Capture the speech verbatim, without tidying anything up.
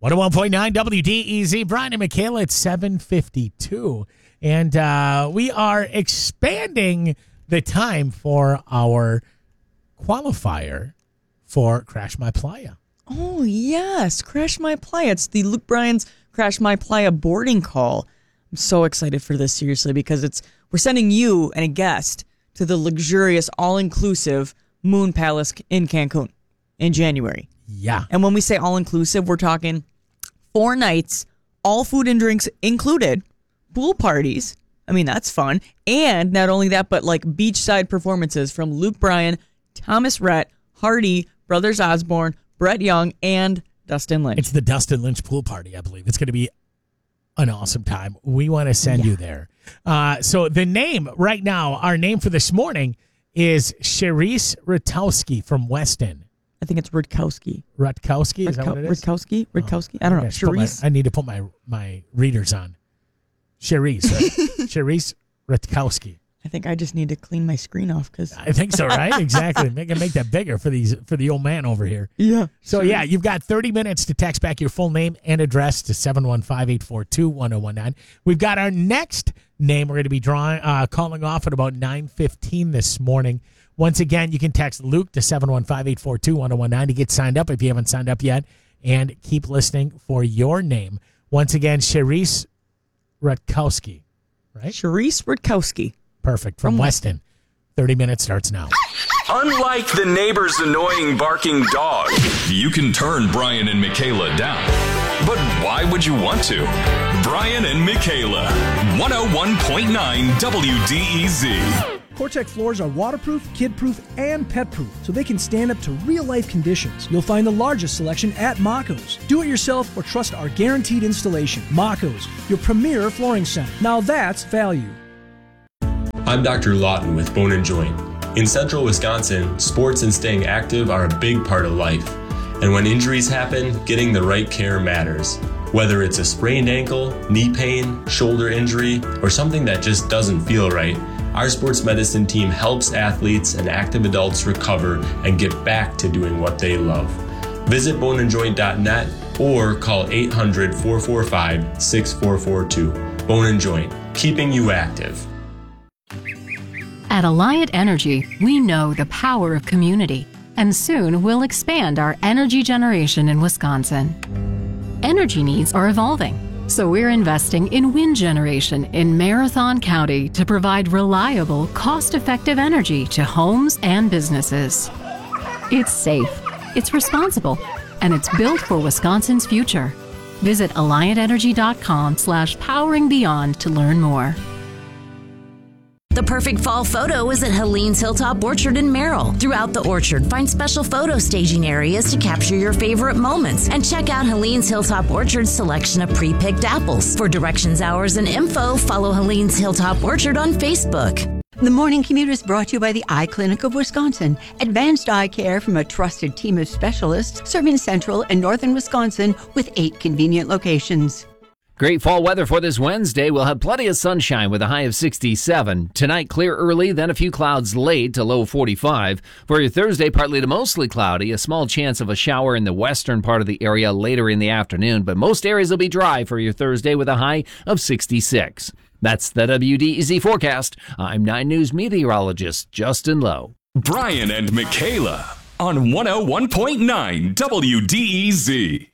one oh one point nine W D E Z. Brian and Michaela at seven fifty-two. And uh, we are expanding the time for our qualifier for Crash My Playa. Oh, yes. Crash My Playa. It's the Luke Bryan's Crash My Playa boarding call. I'm so excited for this, seriously, because it's we're sending you and a guest to the luxurious, all-inclusive Moon Palace in Cancun in January. Yeah. And when we say all-inclusive, we're talking four nights, all food and drinks included, pool parties. I mean, that's fun. And not only that, but like beachside performances from Luke Bryan, Thomas Rhett, Hardy, Brothers Osborne, Brett Young, and Dustin Lynch. It's the Dustin Lynch pool party, I believe. It's going to be an awesome time. We want to send yeah. you there. Uh, so the name right now, our name for this morning is Charisse Rutkowski from Weston. I think it's Rutkowski. Rutkowski? Is Rutko- that what it is? Rutkowski? Rutkowski? Oh, I don't know. I, Charisse? my, I need to put my, my readers on. Charisse. Right? Charisse Rutkowski. I think I just need to clean my screen off because I think so, right? Exactly. Make make that bigger for these for the old man over here. Yeah. So sure. yeah, you've got thirty minutes to text back your full name and address to seven one five, eight four two, one oh one nine. We've got our next name we're going to be drawing uh, calling off at about nine fifteen this morning. Once again, you can text Luke to seven one five, eight four two, one oh one nine to get signed up if you haven't signed up yet, and keep listening for your name. Once again, Charisse Rutkowski, right? Charisse Rutkowski. Perfect. From, From Weston. thirty minutes starts now. Unlike the neighbor's annoying barking dog, you can turn Brian and Michaela down. But why would you want to? Brian and Michaela, one oh one point nine W D E Z. CoreTech floors are waterproof, kid-proof, and pet-proof, so they can stand up to real-life conditions. You'll find the largest selection at Maco's. Do it yourself or trust our guaranteed installation. Maco's, your premier flooring center. Now that's value. I'm Doctor Lawton with Bone and Joint. In central Wisconsin, sports and staying active are a big part of life. And when injuries happen, getting the right care matters. Whether it's a sprained ankle, knee pain, shoulder injury, or something that just doesn't feel right, our sports medicine team helps athletes and active adults recover and get back to doing what they love. Visit bone and joint dot net or call eight hundred, four four five, six four four two. Bone and Joint, keeping you active. At Alliant Energy, we know the power of community, and soon we'll expand our energy generation in Wisconsin. Energy needs are evolving, so we're investing in wind generation in Marathon County to provide reliable, cost-effective energy to homes and businesses. It's safe, it's responsible, and it's built for Wisconsin's future. Visit alliant energy dot com slash powering beyond to learn more. The perfect fall photo is at Helene's Hilltop Orchard in Merrill. Throughout the orchard, find special photo staging areas to capture your favorite moments. And check out Helene's Hilltop Orchard's selection of pre-picked apples. For directions, hours, and info, follow Helene's Hilltop Orchard on Facebook. The Morning Commute is brought to you by the Eye Clinic of Wisconsin. Advanced eye care from a trusted team of specialists serving central and northern Wisconsin with eight convenient locations. Great fall weather for this Wednesday. We'll have plenty of sunshine with a high of sixty-seven. Tonight, clear early, then a few clouds late to low forty-five. For your Thursday, partly to mostly cloudy. A small chance of a shower in the western part of the area later in the afternoon, but most areas will be dry for your Thursday with a high of sixty-six. That's the W D E Z forecast. I'm nine News meteorologist Justin Lowe. Brian and Michaela on one oh one point nine W D E Z.